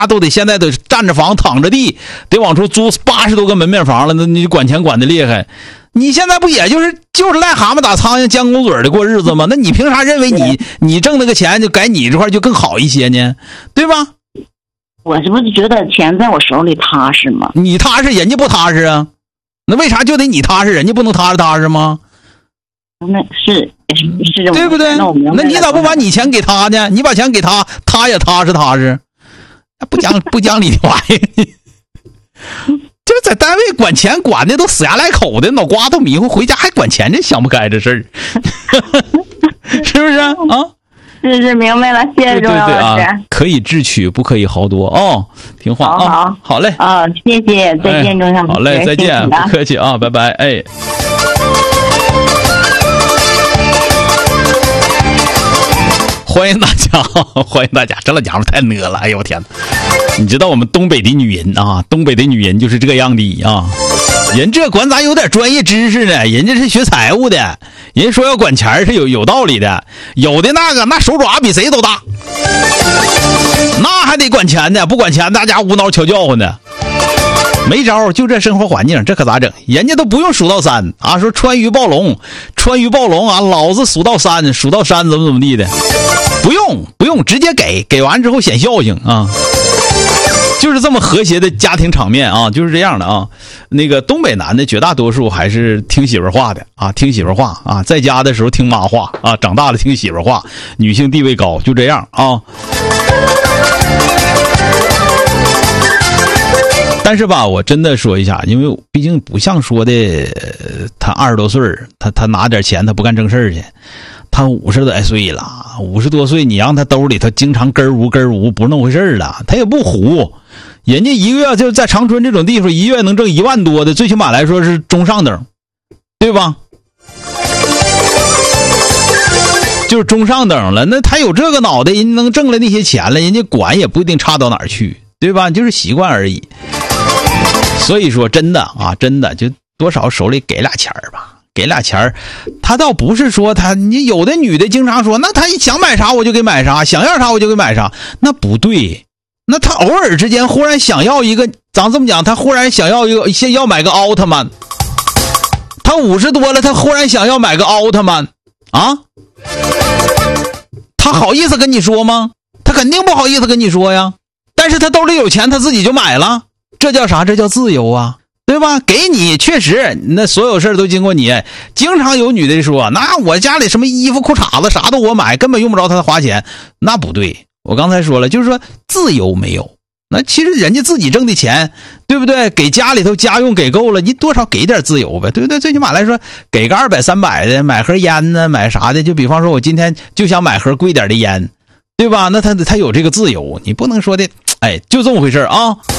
都得现在都站着房躺着地，得往出租80多个门面房了，那你管钱管得厉害。你现在不也就是癞蛤蟆打苍蝇将公嘴的过日子吗？那你凭啥认为你挣那个钱就改你这块就更好一些呢？对吧？ 我这不是觉得钱在我手里踏实吗？ 你踏实，人家不踏实啊？那为啥就得你踏实，人家不能踏实吗？ 那是对不对？那你咋不把你钱给他呢？你把钱给他，他也踏实，不讲理的玩意儿。就是在单位管钱管的都死牙赖口的，脑瓜都迷糊，回家还管钱，这想不开这事儿，是不是啊？ 是明白了，谢谢钟老师。 可以智取，不可以豪夺哦，听话啊！好嘞啊，谢谢，再见，钟老师。 好嘞，再见，不客气啊，拜拜，哎。欢迎大家，这老娘们太呢了，哎呦我天哪！你知道我们东北的女人啊，东北的女人就是这个样的啊，人这管咱有点专业知识呢，人家是学财务的，人说要管钱是有道理的，有的那手爪比谁都大，那还得管钱呢，不管钱大家无脑瞧叫唤的。没招，就这生活环境，这可咋整？人家都不用数到3啊，说川渝暴龙啊，老子数到3怎么地的，不用，直接给完之后显孝敬啊，就是这么和谐的家庭场面啊，就是这样的啊。那个东北男的绝大多数还是听媳妇话的啊，听媳妇话啊，在家的时候听妈话啊，长大了听媳妇话，女性地位高，就这样啊。但是吧，我真的说一下，因为毕竟不像说的，他20多岁，他拿点钱，他不干正事去。他50多岁了，50多岁，你让他兜里头经常根无，不是那么回事了。他也不胡，人家一个月就在长春这种地方，一月能挣1万多的，最起码来说是中上等，对吧？就是中上等了，那他有这个脑袋，人能挣了那些钱了，人家管也不一定差到哪儿去，对吧？就是习惯而已。所以说真的就多少手里给俩钱吧，给俩钱，他倒不是说你有的女的经常说，那他想买啥我就给买啥，想要啥我就给买啥，那不对。那他偶尔之间忽然想要一个，咱这么讲，他忽然想要一个，先要买个奥特曼，他50多了，他忽然想要买个奥特曼啊，他好意思跟你说吗？他肯定不好意思跟你说呀。但是他兜里有钱，他自己就买了，这叫啥？这叫自由啊，对吧？给你确实，那所有事都经过你。经常有女的说，那我家里什么衣服裤衩子啥都我买，根本用不着他花钱，那不对。我刚才说了，就是说自由没有，那其实人家自己挣的钱，对不对？给家里头家用给够了，你多少给点自由呗，对不对？最起码来说，给个200、300的，买盒烟呢，买啥的，就比方说我今天就想买盒贵点的烟，对吧？那他有这个自由，你不能说的，哎，就这么回事啊。